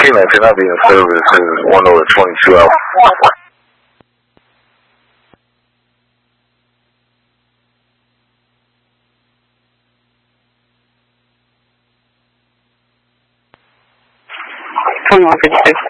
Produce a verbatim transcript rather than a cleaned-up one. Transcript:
K nine cannot be in service since one over twenty-two hours. twenty-one fifty-six.